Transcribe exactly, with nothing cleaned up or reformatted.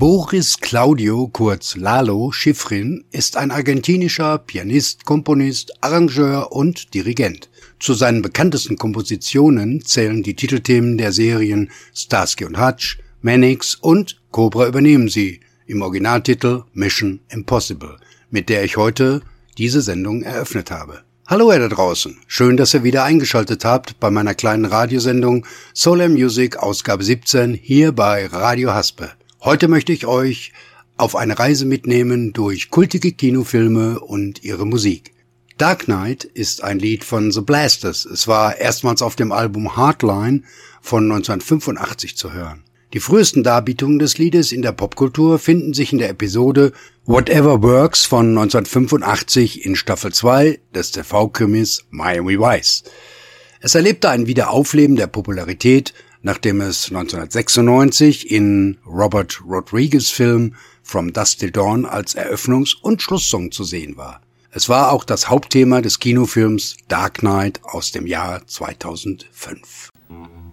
Boris Claudio kurz Lalo Schifrin ist ein argentinischer Pianist, Komponist, Arrangeur und Dirigent. Zu seinen bekanntesten Kompositionen zählen die Titelthemen der Serien Starsky und Hutch, Mannix und Cobra übernehmen Sie, im Originaltitel Mission Impossible, mit der ich heute diese Sendung eröffnet habe. Hallo ihr da draußen, schön, dass ihr wieder eingeschaltet habt bei meiner kleinen Radiosendung Solar Music Ausgabe siebzehn hier bei Radio Haspe. Heute möchte ich euch auf eine Reise mitnehmen durch kultige Kinofilme und ihre Musik. Dark Knight ist ein Lied von The Blasters. Es war erstmals auf dem Album Hardline von neunzehnhundertfünfundachtzig zu hören. Die frühesten Darbietungen des Liedes in der Popkultur finden sich in der Episode Whatever Works von neunzehnhundertfünfundachtzig in Staffel zwei des T V-Krimis Miami Vice. Es erlebte ein Wiederaufleben der Popularität, nachdem es neunzehnhundertsechsundneunzig in Robert Rodriguez' Film From Dusk Till Dawn als Eröffnungs- und Schlusssong zu sehen war. Es war auch das Hauptthema des Kinofilms Dark Knight aus dem Jahr zweitausendfünf.